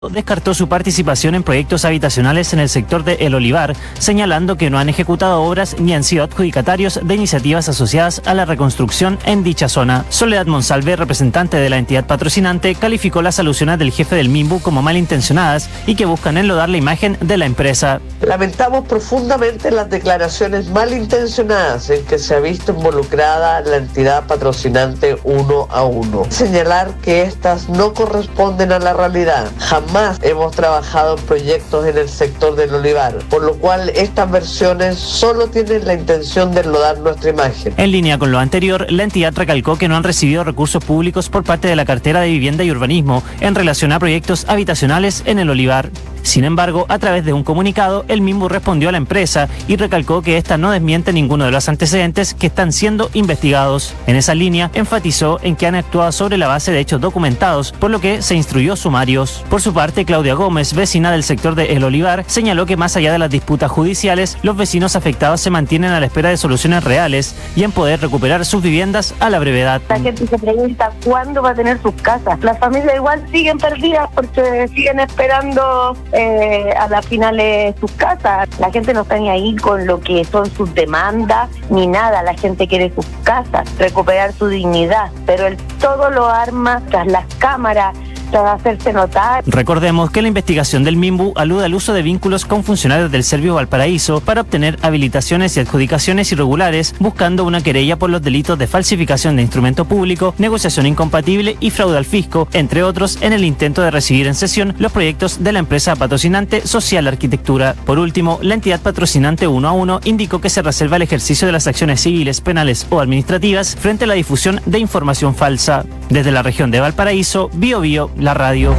descartó su participación en proyectos habitacionales en el sector de El Olivar, señalando que no han ejecutado obras ni han sido adjudicatarios de iniciativas asociadas a la reconstrucción en dicha zona. Soledad Monsalve, representante de la entidad patrocinante, calificó las alusiones del jefe del MIMBU como malintencionadas y que buscan enlodar la imagen de la empresa. Lamentamos profundamente las declaraciones malintencionadas en que se ha visto involucrada la entidad patrocinante 1 a 1. Señalar que estas no corresponden a la realidad. Jamás hemos trabajado en proyectos en el sector del Olivar, por lo cual estas versiones solo tienen la intención de enlodar nuestra imagen. En línea con lo anterior, la entidad recalcó que no han recibido recursos públicos por parte de la cartera de Vivienda y Urbanismo en relación a proyectos habitacionales en el Olivar. Sin embargo, a través de un comunicado, el MIMBU respondió a la empresa y recalcó que esta no desmiente ninguno de los antecedentes que están siendo investigados. En esa línea, enfatizó en que han actuado sobre la base de hechos documentados, por lo que se instruyó sumarios. Por su parte, Claudia Gómez, vecina del sector de El Olivar, señaló que más allá de las disputas judiciales, los vecinos afectados se mantienen a la espera de soluciones reales y en poder recuperar sus viviendas a la brevedad. La gente se pregunta cuándo va a tener sus casas. Las familias igual siguen perdidas porque siguen esperando a las finales sus casas. La gente no está ni ahí con lo que son sus demandas ni nada. La gente quiere sus casas, recuperar su dignidad, pero todo lo arma tras las cámaras, para hacerse notar. Recordemos que la investigación del MIMBU alude al uso de vínculos con funcionarios del Servio Valparaíso para obtener habilitaciones y adjudicaciones irregulares, buscando una querella por los delitos de falsificación de instrumento público, negociación incompatible y fraude al fisco, entre otros, en el intento de recibir en sesión los proyectos de la empresa patrocinante Social Arquitectura. Por último, la entidad patrocinante 1 a 1 indicó que se reserva el ejercicio de las acciones civiles, penales o administrativas frente a la difusión de información falsa. Desde la región de Valparaíso, Biobío, la radio.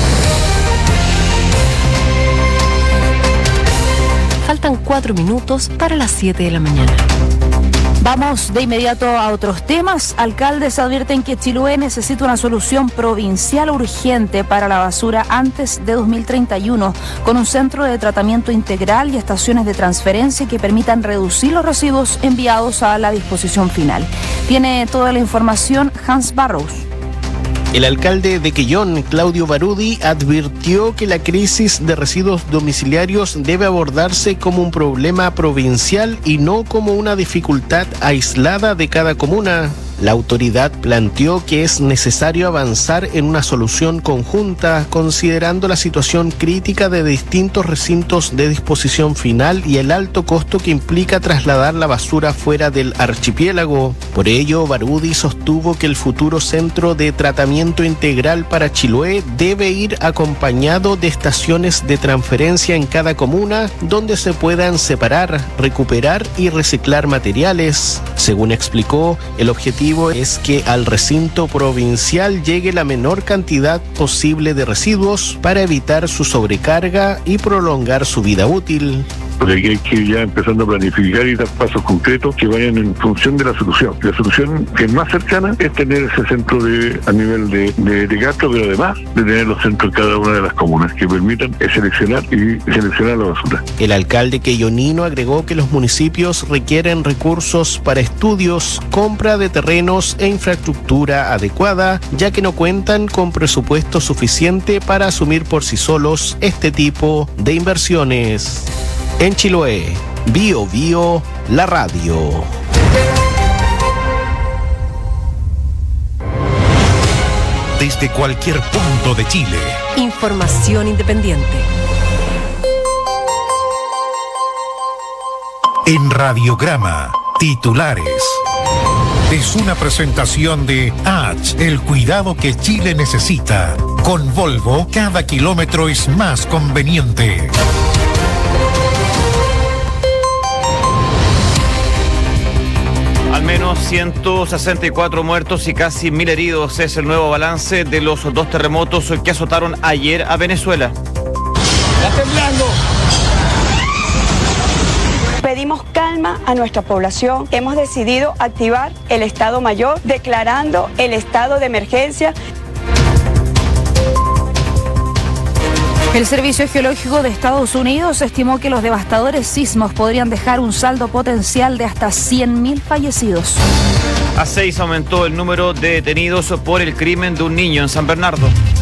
Faltan 4 minutos para las 7 de la mañana. Vamos de inmediato a otros temas. Alcaldes advierten que Chiloé necesita una solución provincial urgente para la basura antes de 2031, con un centro de tratamiento integral y estaciones de transferencia que permitan reducir los residuos enviados a la disposición final. Tiene toda la información Hans Barrows. El alcalde de Quellón, Claudio Barudi, advirtió que la crisis de residuos domiciliarios debe abordarse como un problema provincial y no como una dificultad aislada de cada comuna. La autoridad planteó que es necesario avanzar en una solución conjunta, considerando la situación crítica de distintos recintos de disposición final y el alto costo que implica trasladar la basura fuera del archipiélago. Por ello, Barudi sostuvo que el futuro centro de tratamiento integral para Chiloé debe ir acompañado de estaciones de transferencia en cada comuna, donde se puedan separar, recuperar y reciclar materiales. Según explicó, el objetivo es que al recinto provincial llegue la menor cantidad posible de residuos para evitar su sobrecarga y prolongar su vida útil. Porque aquí hay que ir ya empezando a planificar y dar pasos concretos que vayan en función de la solución. La solución que es más cercana es tener ese centro a nivel de gasto, pero además de tener los centros en cada una de las comunas que permitan seleccionar la basura. El alcalde quellonino agregó que los municipios requieren recursos para estudios, compra de terrenos e infraestructura adecuada, ya que no cuentan con presupuesto suficiente para asumir por sí solos este tipo de inversiones. En Chiloé, Biobío, la radio. Desde cualquier punto de Chile. Información independiente. En Radiograma, titulares. Es una presentación de H, el cuidado que Chile necesita. Con Volvo, cada kilómetro es más conveniente. Al menos 164 muertos y casi 1.000 heridos es el nuevo balance de los 2 terremotos que azotaron ayer a Venezuela. ¡Está temblando! Pedimos calma a nuestra población. Hemos decidido activar el Estado Mayor, declarando el estado de emergencia. El Servicio Geológico de Estados Unidos estimó que los devastadores sismos podrían dejar un saldo potencial de hasta 100.000 fallecidos. A 6 aumentó el número de detenidos por el crimen de un niño en San Bernardo.